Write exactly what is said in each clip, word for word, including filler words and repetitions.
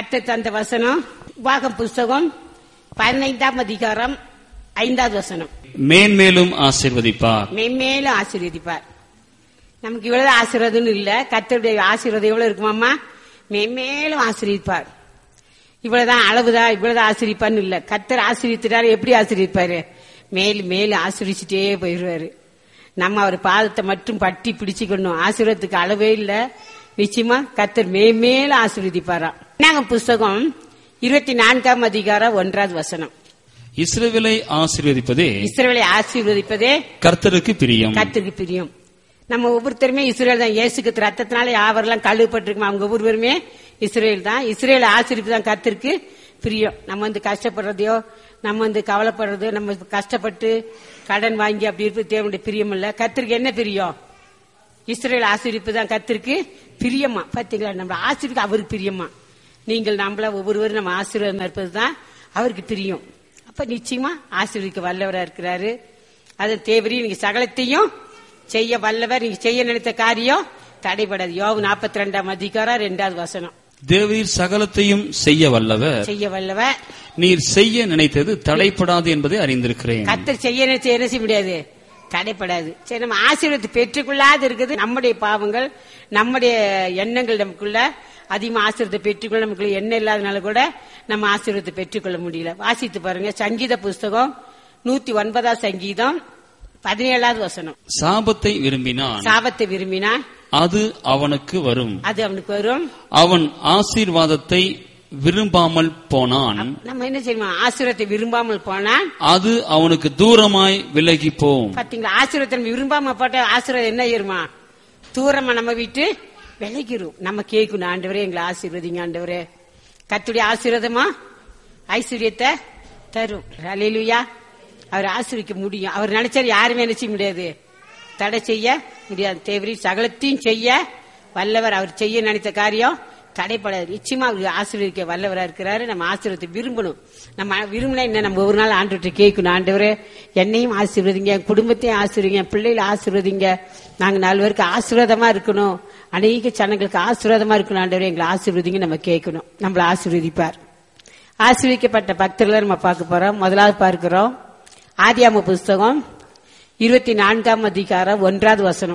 கர்த்தர் தந்த வசனம் உபாகம் புஸ்தகம் பதினைந்தாம் அதிகாரம் ஐந்தாவது வசனம். மேன்மேலும் ஆசீர்வதிப்பார். மேன்மேலும் ஆசீர்வதிப்பார். நமக்கு இவ்வளவு ஆசீர்வாதம் இல்ல, கர்த்தருடைய ஆசீர்வாதம் எவ்வளவு இருக்குமாமா? மேன்மேலும் ஆசீர்வதிப்பார். இவ்வளவுதான் அளவுதான், இவ்வளவுதான் ஆசீர்வதிப்பான்னு இல்ல. கர்த்தர் ஆசீர்வதித்தாரு. எப்படி ஆசீர்வதிப்பாரு? மேலும் மேலும் ஆசீர்வதிச்சுட்டே போயிடுவாரு. நம்ம அவர் பாதத்தை மட்டும் பட்டி பிடிச்சுக்கணும். ஆசீர்வாதத்துக்கு அளவே இல்ல. நிச்சயமா கர்த்தர் மேன்மேலும் ஆசீர்வதிப்பாராம். நாங்க புஸ்தகம் இருபத்தி நான்காம் அதிகாரம் ஒன்றாவது வசனம். இஸ்ரவேலை ஆசீர்வதிப்பதே இஸ்ரவேலை ஆசீர்வதிப்பதே கர்த்தருக்கு பிரியம். கர்த்தருக்கு பிரியம். நம்ம ஒவ்வொருத்தருமே இஸ்ரவேல் தான். இயேசுக்கு ரத்தத்தினால யாவரெல்லாம் கழுவப்பட்டிருக்கோம். அவங்க ஒவ்வொருவருமே இஸ்ரவேல் தான். இஸ்ரவேலை ஆசீர்வதிப்பு தான் கர்த்தருக்கு பிரியம். நம்ம வந்து கஷ்டப்படுறதையோ, நம்ம வந்து கவலைப்படுறது, நம்ம கஷ்டப்பட்டு கடன் வாங்கி அப்படி இருப்பது தேவனுடைய பிரியம் இல்ல. கர்த்தருக்கு என்ன பிரியம்? இஸ்ரவேல் ஆசீர்வதிப்பு தான் கர்த்தருக்கு பிரியமா. பாத்தீங்களா, நம்ம ஆசீர்வதிக்க அவருக்கு பிரியமா. நீங்கள் நம்மள ஒவ்வொருவரும் நம்ம ஆசீர்வாதமா இருப்பதுதான் அவருக்கு பிரியம். அப்ப நிச்சயமா ஆசீர்வதிக்க வல்லவரா இருக்கிறாரு. அது தேவரி நீங்க சகலத்தையும் செய்ய வல்லவர். நீங்க செய்ய நினைத்த காரியம் தடைபடாது. யோபு நாற்பத்தி ரெண்டாம் அதிகாரம் இரண்டாவது வசனம். தேவரீர் சகலத்தையும் செய்ய வல்லவர், செய்ய வல்லவர், நீர் செய்ய நினைத்தது தடைப்படாது என்பதை அறிந்திருக்கிறேன். கர்த்தர் செய்ய நினைச்ச என்ன செய்ய முடியாது? தடைப்படாது. சரி, நம்ம ஆசீர்வாதத்தை பெற்றுக்கொள்ளாது இருக்குது நம்முடைய பாவங்கள், நம்முடைய எண்ணங்கள். நமக்குள்ள அதிகமா ஆசீர்வாதத்தை பெற்றுக்கொள்ள நமக்குள்ள எண்ணம் இல்லாதனால கூட நம்ம ஆசீர்வாதத்தை பெற்றுக்கொள்ள முடியல. வாசித்து பாருங்க, சங்கீத புஸ்தகம் நூத்தி ஒன்பதாம் சங்கீதம் பதினேழாவது வசனம். சாபத்தை விரும்பினான், சாபத்தை விரும்பினான், அது அவனுக்கு வரும். அது அவனுக்கு வரும். அவன் ஆசீர்வாதத்தை விரும்பாமல் போனான். நம்ம என்ன செய்யணும்? ஆசீர்வாதத்தை விரும்பாமல் போனான், அது அவனுக்கு தூரமாய் விலகி போகும். பாத்தீங்களா, ஆசீர்வாதத்தை விரும்பாம போட்ட ஆசீர்வாதம் என்ன ஆயிருமா? தூரமா நம்ம விட்டு விலகிரும். நம்ம கேட்கணும், ஆண்டவரே எங்களை ஆசீர்வதிங்க ஆண்டவரே. கர்த்தருடைய ஆசீர்வாதமா ஐஸ்வர்யத்தை தரும். அல்லேலூயா. அவர் ஆசீர்வதிக்க முடியும். அவர் நினைச்சாரு யாருமே நினைச்ச முடியாது, தடை செய்ய முடியாது. தேவரி சகலத்தையும் செய்ய வல்லவர். அவர் செய்ய நினைத்த காரியம் தடைப்படாது. நிச்சயமா அவர் ஆசீர்வதிக்க வல்லவரா இருக்கிறாரு. நம்ம ஆசீர்வாதத்தை விரும்பணும். நம்ம விரும்பினா என்ன? நம்ம ஒரு நாள் ஆண்டவர்கிட்ட கேட்கணும், ஆண்டவரே என்னையும் ஆசீர்வதிங்க, என் குடும்பத்தையும் ஆசீர்வதிங்க, என் பிள்ளைகளை ஆசீர்வதிங்க, நாங்க நாலு பேருக்கு ஆசீர்வாதமா இருக்கணும், அநேக ஜனங்களுக்கு ஆசீர்வாதமா இருக்கணும், ஆண்டவரே எங்களை ஆசீர்வதிங்க நம்ம கேட்கணும். நம்மள ஆசீர்வதிப்பார். ஆசீர்வதிக்கப்பட்ட பக்தர்களை நம்ம பார்க்க போறோம். முதலாவது பார்க்கிறோம் ஆதியாகம புஸ்தகம் இருபத்தி நான்காம் அதிகாரம் ஒன்றாவது வசனம்.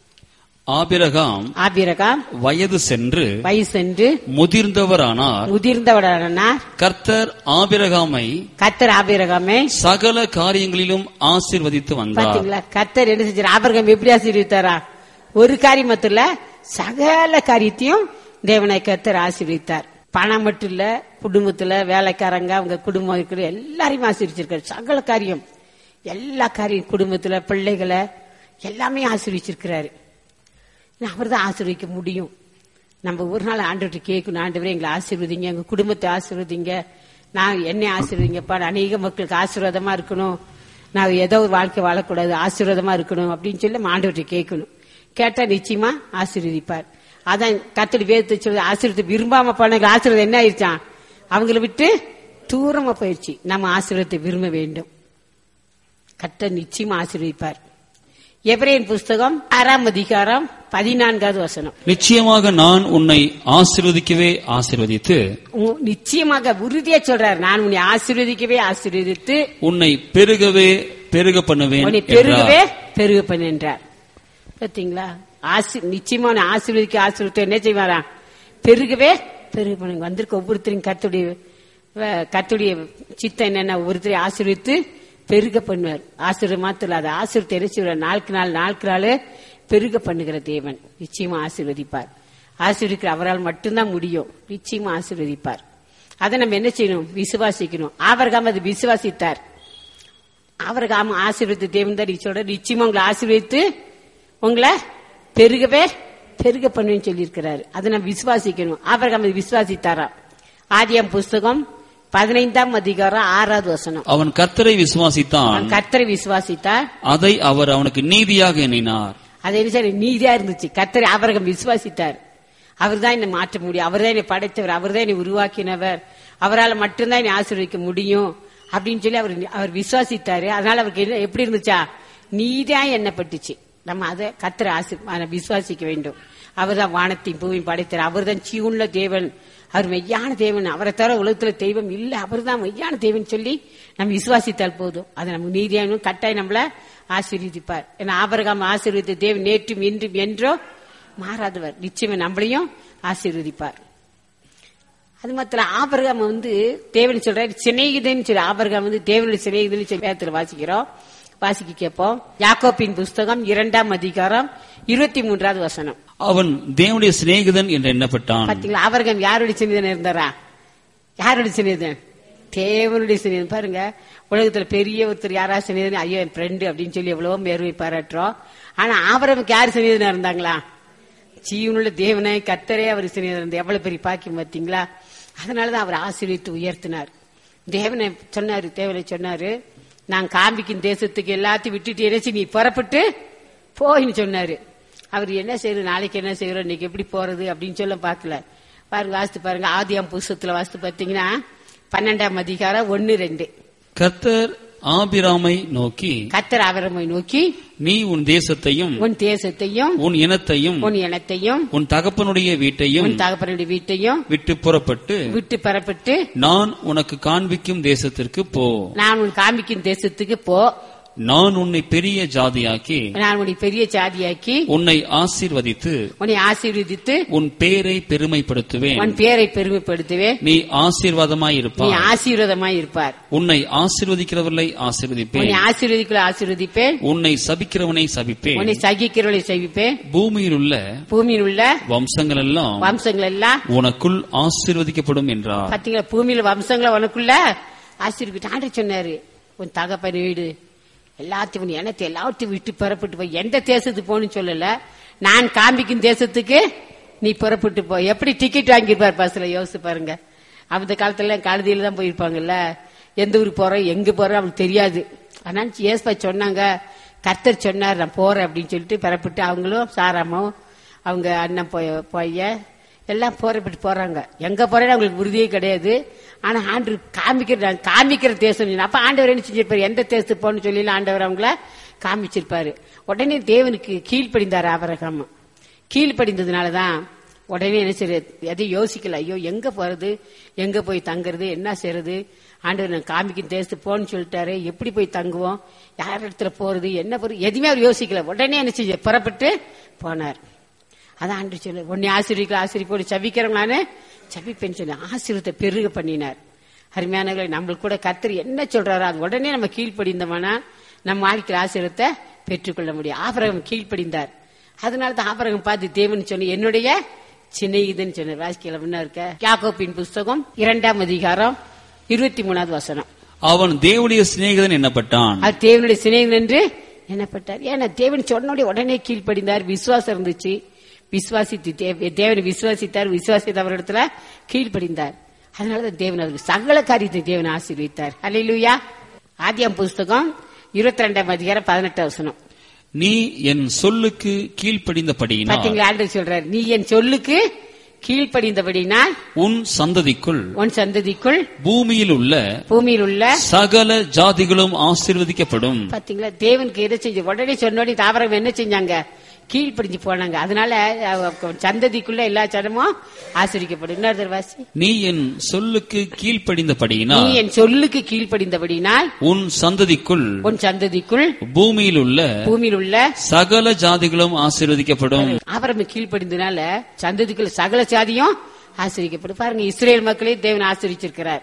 ஆபிரகாம் ஆபிரகாம் வயது சென்று வயது சென்று முதிர்ந்தவரானார் முதிர்ந்தவரானார் கர்த்தர் ஆபிரகாமை கர்த்தர் ஆபிரகாமை சகல காரியங்களிலும் ஆசீர்வதித்து வந்தார். பாத்தீங்களா, கர்த்தர் என்ன செஞ்சார்? ஆபிரகாம் எப்படி ஆசீர்வதித்தாரா? ஒரு காரியம் மட்டும் இல்ல, சகல காரியத்தையும் தேவனை கர்த்தர் ஆசீர்வதித்தார். பணம் மட்டும் இல்ல, குடும்பத்துல வேலைக்காரங்க, அவங்க குடும்பம் இருக்கிற எல்லாரையும் ஆசீர்வதிச்சிருக்காரு. சகல காரியம், எல்லா காரியம், குடும்பத்துல பிள்ளைகளை எல்லாமே ஆசீர்வதிச்சிருக்கிறாரு. அவர் தான் ஆசீர்வதிக்க முடியும். நம்ம ஒரு நாள் ஆண்டவர்கிட்ட கேட்கணும், ஆண்டவரே எங்களை ஆசீர்வதிங்க, எங்க குடும்பத்தை ஆசீர்வதிங்க, நான் என்னை ஆசீர்வதிங்கப்பா, அநேக மக்களுக்கு ஆசீர்வாதமா இருக்கணும், நான் ஏதோ ஒரு வாழ்க்கை வாழக்கூடாது, ஆசீர்வாதமா இருக்கணும் அப்படின்னு சொல்லி ஆண்டவர்கிட்ட கேட்கணும். கேட்டா நிச்சயமா ஆசீர்வதிப்பார். அதான் கர்த்தருடைய வேதத்தை சொல்லி ஆசீர்வாதத்தை விரும்பாம போன ஆசீர்வாதம் என்ன ஆயிடுச்சான்? அவங்களை விட்டு தூரமா போயிடுச்சு. நம்ம ஆசீர்வாதத்தை விரும்ப வேண்டும். கர்த்தர் நிச்சயமா ஆசீர்வதிப்பார். எபிரேயர் புஸ்தகம் ஆறாம் அதிகாரம் பதினான்காவது வசனம். நிச்சயமாக நான் உன்னை ஆசீர்வதிக்கவே ஆசீர்வதித்து, நிச்சயமாக உறுதியா சொல்றார், நான் உன்னை ஆசீர்வதிக்கவே ஆசீர்வதித்து உன்னை பெருகவே பெருக பண்ணுவேன், உன்னை பெருகவே பெருக பண்ணுன்றார். பாத்தீங்களா, நிச்சயமா ஆசீர்வதிக்க ஆசீர்வதித்து என்ன செய்வாரா? பெருகவே பெருக பண்ணுங்க. வந்திருக்க ஒவ்வொருத்தரையும் கர்த்தருடைய கர்த்தருடைய சித்தம் என்னன்னா, ஒவ்வொருத்தரையும் ஆசீர்வதித்து பெருக பண்ணுவார். ஆசீர்வாதம் மாத்திர அது ஆசீர்வத்தை என்ன நாளுக்கு நாள் நாளுக்கு நாள் பெருக பண்ணுகிற தேவன் நிச்சயமா ஆசீர்வதிப்பார். ஆசீர்வதிக்கிற அவரால் மட்டும்தான் முடியும். நிச்சயமா ஆசீர்வதிப்பார். அதை நம்ம என்ன செய்யணும்? விசுவாசிக்கணும். ஆபிரகாம் அது விசுவாசித்தார். ஆபிரகாம் ஆசீர்வதித்த தேவன் தான் சொல்ற, நிச்சயமா உங்களை ஆசீர்வதித்து உங்களை பெருகவே பெருக பண்ணுவேன்னு சொல்லி இருக்கிறாரு. அதை நம்ம விசுவாசிக்கணும். ஆபிரகாம் அது விசுவாசித்தாரா? ஆதியாகம புஸ்தகம் பதினைந்தாம் அதிகாரம் ஆறாவது வசனம். அவன் கர்த்தரை விசுவாசித்தான், கர்த்தரை விசுவாசித்தார், அதை அவர் அவனுக்கு நீதியாக எண்ணினார். அது என்ன நீதியா இருந்துச்சு. கர்த்தரை ஆபிரகாம் விசுவாசித்தார். அவர் தான் என்னை மாற்ற முடியும், அவர் தான் என்னை படைத்தவர், அவர் தான் என்னை உருவாக்கினவர், அவரால் மட்டும்தான் என்னை ஆசீர்வதிக்க முடியும் அப்படின்னு சொல்லி அவர் அவர் விசுவாசித்தாரு. அதனால அவருக்கு எப்படி இருந்துச்சா? நீதியா எண்ணப்பட்டுச்சு. நம்ம அதை கர்த்தரை ஆசீர் விசுவாசிக்க வேண்டும். அவர் தான் வானத்தையும் பூமியும் படைத்தார். அவர் தான் ஜீவனுள்ள தேவன், அவர் மெய்யான தேவன், அவரை தவிர உலகத்துல தெய்வம் இல்ல, அவர் தான் மெய்யான தேவன் சொல்லி நம்ம விசுவாசித்தால் போதும். அது நமக்கு நீதியான கட்டாயம் நம்மள ஆசீர்வதிப்பார். ஏன்னா ஆபிரகாம் ஆசீர்வதித்த தேவன் நேற்றும் இன்றும் என்றோ மாறாதவர், நிச்சயமா நம்மளையும் ஆசீர்வதிப்பார். அது மாத்திரம் ஆபிரகாம் வந்து தேவன் சொல்றாரு சிநேகிதன் சொல்லி, ஆபிரகாம் வந்து தேவனுடைய சிநேகிதன் சொல்லி வேதத்துல வாசிக்கிறோம், வாசிக்க கேட்போம். யாக்கோபின் புஸ்தகம் இரண்டாம் அதிகாரம் இருபத்தி மூன்றாவது வசனம். அவன் தேவனுடைய சிநேகிதன் என்று எண்ணப்பட்டான். பாத்தீங்களா, ஆபிரகாம் யாருடைய சிநேகிதன் இருந்தாரா? யாருடைய சிநேகிதன்? தேவனுடைய சிநேகிதன். பாருங்க, உலகத்துல பெரிய ஒருத்தர் யாரா சிநேகிதன், ஐயோ என் ஃப்ரெண்டு அப்படின்னு சொல்லி எவ்வளவோ மேர்வை பாராட்டுறோம். ஆனா ஆபிரகாமுக்கு யாரு சிநேகிதனா இருந்தாங்களா? ஜீவனுள்ள தேவனை கர்த்தரே அவர் சிநேகிதன் இருந்தார். எவ்வளவு பெரிய பாக்கியம் பார்த்தீங்களா? அதனாலதான் அவர் ஆசீர்வதித்து உயர்த்தினார். தேவனை சொன்னாரு, தேவனை சொன்னாரு, நான் காண்பிக்கும் தேசத்துக்கு எல்லாத்தையும் விட்டுட்டு இறைச்சி நீ புறப்பட்டு போயின்னு சொன்னாரு. அவர் என்ன செய்யறது, நாளைக்கு என்ன செய்யறோம், இன்னைக்கு எப்படி போறது அப்படின்னு சொல்ல பாக்கல. பாருங்க, வாசித்து பாருங்க, ஆதியாம் புஸ்தகத்துல வாசித்து பாத்தீங்கன்னா பன்னெண்டாம் அதிகாரம் ஒன்னு ரெண்டு. கர்த்தர் ஆபிராமை நோக்கி, கர்த்தர் ஆபிராமை நோக்கி, நீ உன் தேசத்தையும் உன் தேசத்தையும் உன் இனத்தையும் உன் இனத்தையும் உன் தகப்பனுடைய வீட்டையும் உன் தகப்பனுடைய வீட்டையும் விட்டு புறப்பட்டு விட்டு புறப்பட்டு நான் உனக்கு காண்பிக்கும் தேசத்திற்கு போ. நான் உன் காண்பிக்கும் தேசத்துக்கு போ. நான் உன்னை பெரிய ஜாதியாக்கி நான் உன்னை பெரிய ஜாதியாக்கி உன்னை ஆசீர்வதித்து உன்னை ஆசீர்வதித்து உன் பேரை பெருமைப்படுத்துவேன். உன் பேரை பெருமைப்படுத்துவேன். நீ ஆசீர்வாதமாய் இருப்பாய். நீ ஆசீர்வாதமாய் இருப்பார். உன்னை ஆசீர்வதிக்கிறவர்களை ஆசீர்வதிப்பேன். உன்னை ஆசீர்வதிக்கிறவர்களை ஆசீர்வதிப்பேன். உன்னை சபிக்கிறவனை சபிப்பேன். உன்னை சகிக்கிறவர்களை சபிப்பேன். பூமியில் உள்ள பூமியில் உள்ள வம்சங்கள் எல்லாம் வம்சங்கள் எல்லாம் உனக்குள் ஆசீர்வதிக்கப்படும் என்றார். பாத்தீங்களா, பூமியில வம்சங்களை உனக்குள்ள ஆசீர்வதிட்டு ஆண்டு சொன்னாரு. உன் தகப்பன் வீடு எல்லாத்தையும் எனக்கு எல்லாத்தையும் விட்டு புறப்பட்டு போய் எந்த தேசத்துக்கு போகணும்னு சொல்லல, நான் காண்பிக்கும் தேசத்துக்கு நீ புறப்பட்டு போய். எப்படி டிக்கெட் வாங்கியிருப்பார் பஸ்ல, யோசிச்சு பாருங்க. அந்த காலத்துல கழுதியில தான் போயிருப்பாங்கல்ல, எந்த ஊருக்கு போறோம் எங்க போறோம் அவங்களுக்கு தெரியாது. ஆனா ஏசப்பா சொன்னாங்க, கர்த்தர் சொன்னார் நான் போறேன் அப்படின்னு சொல்லிட்டு புறப்பட்டு அவங்களும் சாராமும் அவங்க அண்ணன் போய் போய எல்லாம் போறப்பட்டு போறாங்க. எங்க போறேன்னு அவங்களுக்கு உறுதியே கிடையாது. ஆனா ஆண்டு காமிக்கிற காமிக்கிற தேசம். அப்ப ஆண்டவர் என்ன செஞ்சிருப்பாரு, எந்த தேசத்துக்கு போகணும்னு சொல்லி ஆண்டவர் அவங்கள காமிச்சிருப்பாரு. உடனே தேவனுக்கு கீழ்ப்படிந்தார் ஆபிரகாம். கீழ்ப்படிந்ததுனாலதான் உடனே என்ன செய்ய எதையும் யோசிக்கல. ஐயோ எங்க போறது, எங்க போய் தங்குறது, என்ன செய்யறது, ஆண்டவர் நான் காமிக்கும் தேசத்துக்கு போன்னு சொல்லிட்டாரு, எப்படி போய் தங்குவோம், யார் இடத்துல போறது, என்ன போறது, எதுவுமே அவர் யோசிக்கல. உடனே என்ன செஞ்ச புறப்பட்டு போனார். அதான் ஆண்டு சொல்ல, உன்னை ஆசிரியர்கள் ஆசிரியப்போடு சபிக்கிறவங்களானு சபிப்பேன்னு சொல்லி ஆசீர்வாதத்தை பெருக பண்ணினார். அருமையானவர்களை, நம்மளுக்கு கூட கர்த்தர் என்ன சொல்றாரோ அது உடனே நம்ம கீழ்ப்படிந்தோம்னா நம்ம வாழ்க்கையில் ஆசீர்வாதத்தை பெற்றுக்கொள்ள முடியும். ஆபிரகாம் கீழ்ப்படிந்தார். அதனால தான் ஆபிரகாம் பார்த்து தேவன் சொன்ன என்னுடைய சிநேகிதன் சொன்னார். வாசிக்கல முன்ன இருக்க யாக்கோபின் புஸ்தகம் இரண்டாம் அதிகாரம் இருபத்தி மூணாவது வசனம். அவன் தேவனுடைய சிநேகிதன் என்னப்பட்டான். அது தேவனுடைய சிநேகிதன் என்று என்னப்பட்டார். ஏன்னா தேவன் சொன்ன உடனே கீழ்ப்படிந்தார். விசுவாசம் இருந்துச்சு. விசுவாசித்து தேவனை விசுவாசித்தார். விசுவாசித்தவரிடத்துல கீழ்ப்படிந்தார். அதனாலதான் தேவன் அவருக்கு சகல காரியத்தை தேவன் ஆசீர்வதித்தார். அல்லேலூயா. ஆதியாம் புஸ்தகம் இருபத்தி ரெண்டாம் அதிகாரம் பதினெட்டாம் வசனம். நீ என் சொல்லுக்கு கீழ்ப்படிந்தபடியினால், பாத்தீங்களா, ஆண்டவர் சொல்றாரு, நீ என் சொல்லுக்கு கீழ்ப்படிந்தபடினால் உன் சந்ததிக்குள் உன் சந்ததிக்குள் பூமியில் உள்ள பூமியில் உள்ள சகல ஜாதிகளும் ஆசீர்வதிக்கப்படும். பாத்தீங்களா, தேவனுக்கு எதை செஞ்சு உடனே சொன்னோடி தாவரம் என்ன செஞ்சாங்க, கீழ்ப்படிஞ்சு போனாங்க. அதனால சந்ததிக்குள்ள எல்லா சனமும் ஆசீர்வதிக்கப்படும். இன்னொரு வாசி, நீ என் சொல்லுக்கு கீழ்ப்படிந்தபடியினால் நீ என் சொல்லுக்கு கீழ்ப்படிந்தபடினால் உன் சந்ததிக்குள் உன் சந்ததிக்குள் பூமியில் உள்ள பூமியில் உள்ள சகல ஜாதிகளும் ஆசீர்வதிக்கப்படும். ஆபிரகாம் கீழ்ப்படிந்தனால சந்ததிக்குள்ள சகல ஜாதியும் ஆசீர்வதிக்கப்படும். பாருங்க, இஸ்ரேல் மக்களே தேவன் ஆசீர்வதிச்சிருக்கிறார்.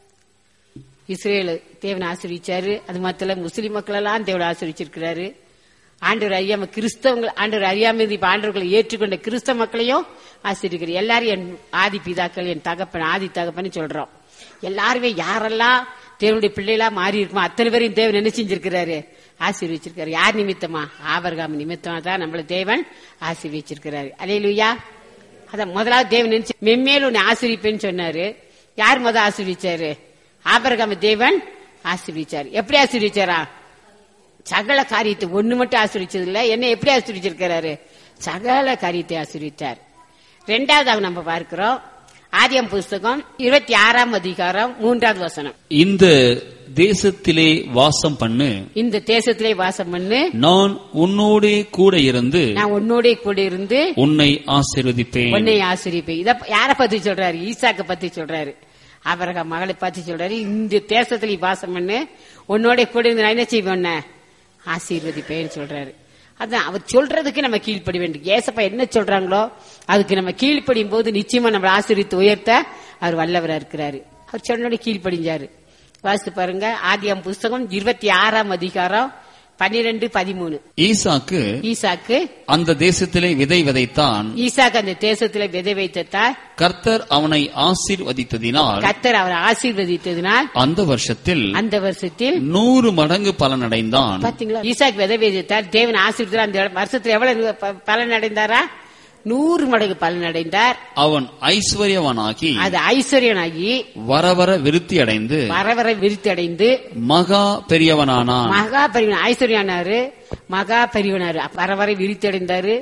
இஸ்ரேல் தேவன் ஆசீர்வதிச்சாரு. அது மாத்திர முஸ்லிம் மக்கள் எல்லாம் தேவன் ஆசீர்வதிச்சிருக்கிறாரு. ஆண்டவர் அறியாம கிறிஸ்தவங்கள் ஆண்டவர் அறியாம இப்ப ஆண்டவர்களை ஏற்றுக்கொண்ட கிறிஸ்தவ மக்களையும் ஆசீர்வதிக்கிறார். எல்லாரும் என் ஆதி பிதாக்கள், என் தகப்பன், ஆதி தகப்பன்னு சொல்றோம். எல்லாருமே யாரெல்லாம் தேவனுடைய பிள்ளைகளா மாறி இருக்குமோ அத்தனை பேரையும் தேவன் என்ன செஞ்சிருக்கிறாரு, ஆசீர்வதிச்சிருக்காரு. யார் நிமித்தமா? ஆபிரகாம் நிமித்தமா தான் நம்மள தேவன் ஆசீர்வதிச்சிருக்கிறாரு. அல்லேலூயா. அதான் முதலாவது தேவன் நினைச்சு மென்மேல் உன்னை ஆசீர்விப்பேன்னு சொன்னாரு. யார் முதல் ஆசீர்வதிச்சாரு? ஆபிரகாம் தேவன் ஆசீர்வதிச்சாரு. எப்படி ஆசீர்வதிச்சாரா? சகல காரியத்தை ஒண்ணு மட்டும் ஆசீர்வதிச்சது இல்ல, என்ன எப்படி ஆசீர்வதிச்சிருக்கிறாரு? சகல காரியத்தை ஆசீர்வதித்தார். ரெண்டாவதாக நம்ம பார்க்கிறோம், ஆதியாம் புஸ்தகம் இருபத்தி ஆறாம் அதிகாரம் மூன்றாவது வசனம். இந்த தேசத்திலே வாசம் பண்ணு, இந்த தேசத்திலே வாசம் பண்ணு, நான் உன்னோடே கூட இருந்து நான் உன்னோடே கூட இருந்து உன்னை ஆசீர்வதிப்பேன். உன்னை ஆசீர்வதிப்பேன். இத யார பத்தி சொல்றாரு? ஈசாக்க பத்தி சொல்றாரு. ஆபிரகாம் மகளை பத்தி சொல்றாரு. இந்த தேசத்திலே வாசம் பண்ணு, உன்னோட கூட இருந்து நான் என்ன செய்வேன், ஆசீர்வதிப்பேன்னு சொல்றாரு. அதான் அவர் சொல்றதுக்கு நம்ம கீழ்ப்படி வேண்டும். ஏசப்பா என்ன சொல்றாங்களோ அதுக்கு நம்ம கீழ்ப்படியும் போது நிச்சயமா நம்ம ஆசீர்வித்து உயர்த்த அவர் வல்லவரா இருக்கிறாரு. அவர் சொன்னோட கீழ்ப்படிஞ்சாரு. வாசித்து பாருங்க, ஆதியாம் புஸ்தகம் இருபத்தி ஆறாம் அதிகாரம் பன்னிரண்டு பதிமூணு. ஈசாக்கு ஈசாக்கு அந்த தேசத்திலே விதை விதைத்தான். ஈசாக்கு அந்த தேசத்திலே விதை வைத்தார். கர்த்தர் அவனை ஆசீர்வதித்ததினால் கர்த்தர் அவரை ஆசீர்வதித்ததினால் அந்த வருஷத்தில் அந்த வருஷத்தில் நூறு மடங்கு பலன் அடைந்தான். பாத்தீங்களா? ஈசாக்கு விதை வைத்தார், தேவன் ஆசீர்வதித்தார். அந்த வருஷத்துல எவ்வளவு பலன் அடைந்தாரா? நூறு மடங்கு பலன் அடைந்தார். அவன் ஐஸ்வர்யவனாகி அது ஐஸ்வர்யனாகி வர வர விருத்தி அடைந்து வர வர விருத்தி அடைந்து மகா பெரியவனானான். மகா பெரியவன் ஐஸ்வர்யானாரு, மகா பெரியவனாரு. வர வர விருத்தி அடைந்தாரு.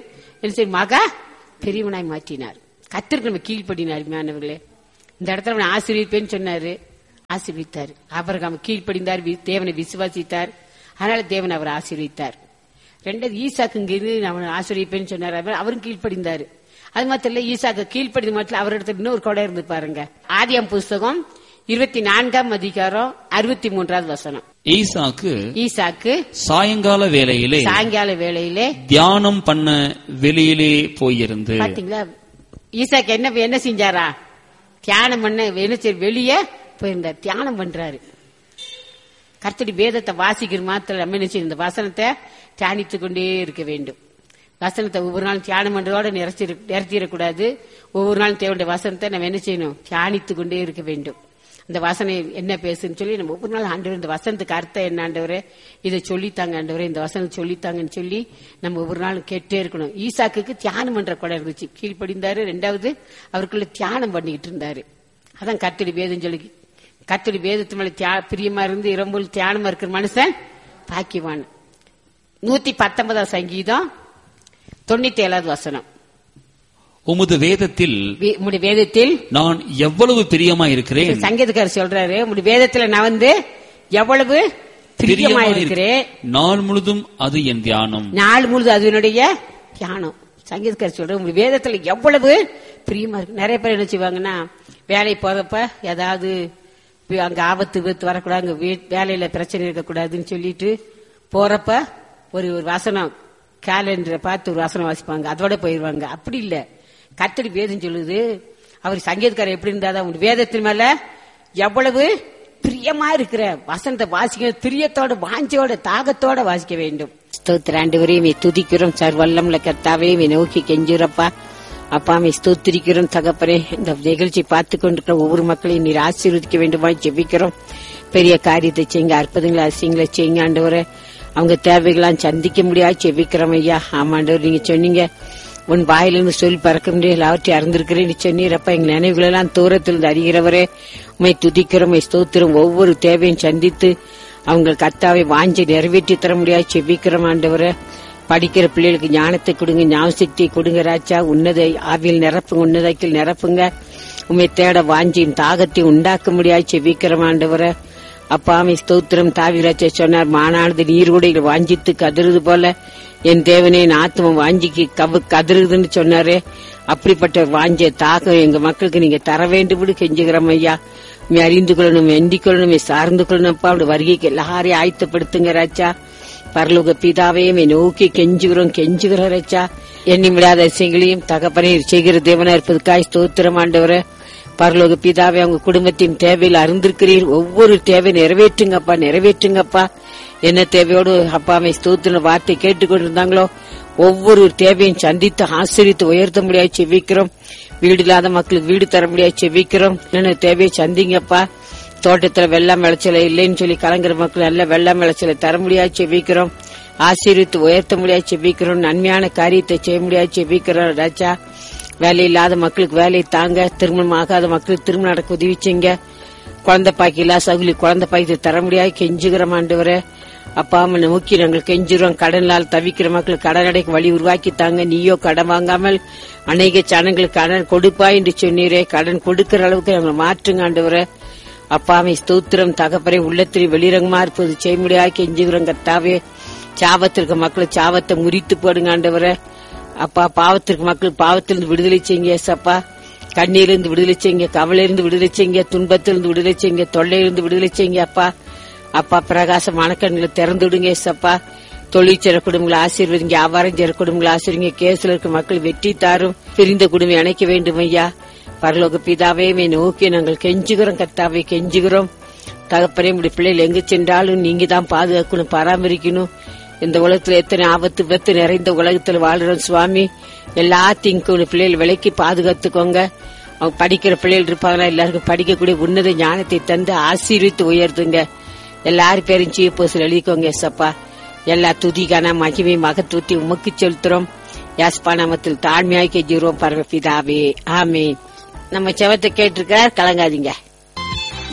மகா பெரியவனாய் மாற்றினார். கர்த்தருக்கு நம்ம கீழ்ப்படினார். மாணவர்களே, இந்த இடத்துல அவனை ஆசீர்விப்பேன்னு சொன்னாரு, ஆசீர்வித்தார். ஆபிரகாம் கீழ்ப்படிந்தார், தேவனை விசுவாசித்தார். அதனால தேவன் அவர் ஆசீர்வித்தார். ரெண்டாவது ஈசாக்கு இங்கிருந்து அவனை ஆசீர்விப்பேன்னு சொன்னார், அவரும் கீழ்ப்படிந்தாரு. அது மாத்திரம் இல்ல, ஈசாக்கு கீழ்ப்படிந்து மட்டும் அவர் இடத்துல இன்னொரு கொடை இருந்து பாருங்க. ஆதியாம் புஸ்தகம் இருபத்தி நான்காம் அதிகாரம் அறுபத்தி மூன்றாவது வசனம். ஈசாக்கு ஈசாக்கு சாயங்கால வேளையிலே சாயங்கால வேளையிலே தியானம் பண்ண வெளியிலே போயிருந்து. பாத்தீங்களா? ஈசாக்கு என்ன என்ன செஞ்சாரா? தியானம் பண்ண வெளியே போயிருந்தார். தியானம் பண்றாரு. கர்த்தருடைய வேதத்தை வாசிக்கிற மாத்திரம் நம்ம என்ன செய்யணும், இந்த வசனத்தை தியானித்து கொண்டே இருக்க வேண்டும். வசனத்தை ஒவ்வொரு நாளும் தியானம் பண்றதோட நிறச்சி நிறுத்திடக்கூடாது. ஒவ்வொரு நாளும் தேவனுடைய வசனத்தை நம்ம என்ன செய்யணும், தியானித்து கொண்டே இருக்க வேண்டும். இந்த வசனம் என்ன பேசுன்னு சொல்லி நம்ம ஒவ்வொரு நாள் ஆண்டவர் இந்த வசனத்துக்கு அர்த்தம் என்ன ஆண்டவரே, இதை சொல்லித்தாங்க ஆண்டவரே, இந்த வசனம் சொல்லித்தாங்கன்னு சொல்லி நம்ம ஒவ்வொரு நாளும் கேட்டே இருக்கணும். ஈசாக்குக்கு தியானம் பண்ற கூட இருந்துச்சு, கீழ்ப்படிந்தாரு. ரெண்டாவது அவருக்குள்ள தியானம் பண்ணிக்கிட்டு இருந்தாரு. அதான் கர்த்தருடைய வேதம் சொல்லி, கர்த்தருடைய வேதத்து மேல பிரியமா இருந்து இரவு தியானமா இருக்கிற மனுஷன் பாக்கியவான். நூத்தி பத்தொன்பதாம் சங்கீதம் தொண்ணூத்தி ஏழாவது வசனம். உமது வேதத்தில் உம்முடைய வேதத்தில் நான் எவ்வளவு பிரியமா இருக்கிறேன். சங்கீதக்காரர் சொல்றாரு, உம்முடைய வேதத்துல நான் வந்து எவ்வளவு பிரியமா இருக்கிறேன். நாள் முழுதும் அது என் தியானம். நாள் முழுதும் அது என்னுடைய தியானம். சங்கீதக்காரர் சொல்ற உங்களுடைய வேதத்துல எவ்வளவு பிரியமா இருக்கு. நிறைய பேர் என்ன செய்வாங்கன்னா, வேலை போறப்ப ஏதாவது அங்க ஆபத்து விபத்து வரக்கூடாது, அங்க வேலையில பிரச்சனை இருக்கக்கூடாதுன்னு சொல்லிட்டு போறப்ப ஒரு ஒரு வசனம் கேலண்டரை பார்த்து ஒரு வசனம் வாசிப்பாங்க, அதோட போயிருவாங்க. அப்படி இல்ல, கர்த்தருடைய வேதம் சொல்லுது. அவர் சங்கீதக்காரர் எப்படி இருந்தாதான் உங்க வேதத்தின் மேல எவ்வளவு பிரியமா இருக்கிற வசனத்தை வாசிக்க, பிரியத்தோட வாஞ்சோட தாகத்தோட வாசிக்க வேண்டும். ஸ்தோத்திர ஆண்டவரே, துதிக்கிறோம் சார், வல்லம்ல கர்த்தாவே நோக்கி கெஞ்சுறப்பா. அப்பா மே ஸ்தோத்திரிக்கிறோம் தகப்பனே. இந்த நிகழ்ச்சி பார்த்து கொண்டிருக்கிற ஒவ்வொரு மக்களையும் நீர் ஆசீர்வதிக்க வேண்டுமா ஜெபிக்கிறோம். பெரிய காரியத்தை செய்யுங்க, அற்புதங்களை அதிசயங்களை செய்யுங்க ஆண்டவரே. அவங்க தேவைகளாம் சந்திக்க முடியாது ஜெபிக்கிறோம் ஐயா. ஆமாண்டவர், நீங்க சொன்னீங்க உன் வாயிலிருந்து சொல்லி பறக்க முடியாது எல்லாவற்றையும் அறிந்திருக்கிறேன் சொன்னீரப்பா. எங்க நினைவுகளெல்லாம் தூரத்தில் அறிகிறவரே உண்மை துதிக்கிறோம், ஸ்தோத்திரம். ஒவ்வொரு தேவையும் சந்தித்து அவங்க கர்த்தாவை வாஞ்சி நிறைவேற்றி தர முடியாது ஜெபிக்கிறோம் ஆண்டவரே. படிக்கிற பிள்ளைகளுக்கு ஞானத்தை கொடுங்க, ஞாபகத்தை கொடுங்க ராஜா. உன்னத ஆவியில் நிரப்புங்க, உன்னதத்தில் நிரப்புங்க. உண்மை தேட வாஞ்சியும் தாகத்தையும் உண்டாக்க முடியாது செவிக்கிறோம் ஆண்டவரை. அப்பாமை ஸ்தோத்திரம். தாவீது சொன்னார், மானானது நீர்கூடைகள் வாஞ்சித்து கதறுது போல என் தேவனே என் ஆத்மா வாஞ்சிக்கு கவு கதறுதுன்னு சொன்னாரே. அப்படிப்பட்ட வாஞ்ச தாகம் எங்க மக்களுக்கு நீங்க தர வேண்டும் கெஞ்சுகிறோம் ஐயா. நீ அறிந்து கொள்ளணும், எண்ணிக் கொள்ளணும், சார்ந்து கொள்ளணும்ப்பா. அப்படி வருகைக்கு எல்லாரையும் ஆயத்தப்படுத்துங்க ராஜா. பரலோக பிதாவே நோக்கி கெஞ்சுகிறோம் கெஞ்சுகிற ராஜா. எண்ணி விடாத விஷயங்களையும் தகப்பனே செய்கிற தேவனா இருப்பதுக்காய் ஸ்தோத்திரம் ஆண்டவரே. பரலோக பிதாவே, அவங்க குடும்பத்தின் தேவையில் அறிந்திருக்கிறீர். ஒவ்வொரு தேவை நிறைவேற்றுங்கப்பா, நிறைவேற்றுங்கப்பா. என்ன தேவையோடு அப்பாவை ஸ்தோத்திர வார்த்தை கேட்டுக்கொண்டிருந்தாங்களோ ஒவ்வொரு தேவையும் சந்தித்து ஆசிரித்து உயர்த்த முடியாது செவிக்கிறோம். வீடு இல்லாத மக்களுக்கு வீடு தர முடியாது செவிக்கிறோம். என்ன தேவையை சந்திங்கப்பா. தோட்டத்துல வெள்ளம் விளைச்சல இல்லைன்னு சொல்லி கலங்குற மக்கள் நல்ல வெள்ளம் விளைச்சல தர முடியாது செவிக்கிறோம். ஆசீர்வித்து உயர்த்த முடியாது செவிக்கிறோம். நன்மையான காரியத்தை செய்ய முடியாது செவிக்கிறோம் ராஜா. வேலை இல்லாத மக்களுக்கு வேலை தாங்க, திருமணம் ஆகாத மக்களுக்கு திருமணம் நடக்க உதவி செய்யுங்க. குழந்தை பாக்கிலா சகுலி குழந்தை பாக்கி தர முடியாது கெஞ்சுகிறோம் ஆண்டவரே. அப்பா அம்மா நோக்கி நாங்கள் கெஞ்சுறோம். கடனால் தவிக்கிற மக்களுக்கு கடன் அடைக்க வழி உருவாக்கித்தாங்க. நீயோ கடன் வாங்காமல் அநேக ஜனங்களுக்கு கடன் கொடுப்பாய் என்று சொன்னீரே. கடன் கொடுக்கிற அளவுக்கு நாங்கள் மாற்றுங்க ஆண்டவரே. அப்பாவை ஸ்தோத்திரம் தகப்பரை உள்ளத்தில் வெளிரங்கமா இருப்பது செய்ய முடியாது கெஞ்சுகிறோம் கர்த்தாவே. சாபத்திற்கு மக்கள் சாபத்தை முறித்து போடுங்க ஆண்டவரே. அப்பா பாவத்திற்கு மக்கள் பாவத்திலிருந்து விடுதலை செய்யுங்க ஏசப்பா. கண்ணீரிலிருந்து விடுதலை செய்யுங்க, கவலையிலிருந்து விடுதலை செய்யுங்க, துன்பத்திலிருந்து விடுதலை செய்யுங்க, தொல்லையிலிருந்து விடுதலை செய்யுங்க அப்பா. அப்பா பிரகாசமான கண்களை திறந்து விடுங்க ஏசப்பா. தொழிற்சர குடும்பங்களை ஆசீர்வதிங்க, வியாபாரம் செய்யற குடும்பங்களை ஆசீர்வதிங்க. கேஸ்ல இருக்க மக்கள் வெற்றி தாரும். பிரிந்த குடும்பம் இணைக்க வேண்டும் ஐயா. பரலோக பிதாவே நோக்கி நாங்கள் கெஞ்சுகிறோம் கர்த்தாவே, கெஞ்சுகிறோம் தகப்பனே. உடைய பிள்ளைகள் எங்கு சென்றாலும் நீங்க தான் பாதுகாக்கணும், பராமரிக்கணும். இந்த உலகத்துல எத்தனை ஆபத்து விபத்து நிறைந்த உலகத்துல வாழ்றோம் சுவாமி. எல்லாத்தையும் பிள்ளைகள் விலைக்கு பாதுகாத்துக்கோங்க. அவங்க படிக்கிற பிள்ளைகள் இருப்பாங்களா, எல்லாருக்கும் படிக்கக்கூடிய உன்னத ஞானத்தை தந்து ஆசீர்வித்து உயர்த்துங்க. எல்லாரும் பேரும் சீப்போசில் எழுதிக்கோங்க ஏசப்பா. எல்லா துதிக்கான மகிமை மகத்துவத்தை உமக்கு செலுத்துறோம். யாஸ்பா நாமத்தில் தாழ்மையாய் கெஞ்சுகிறோம் பரமபிதாவே, ஆமென். நம்ம செவத்தை கேட்டிருக்கிறார், கலங்காதீங்க.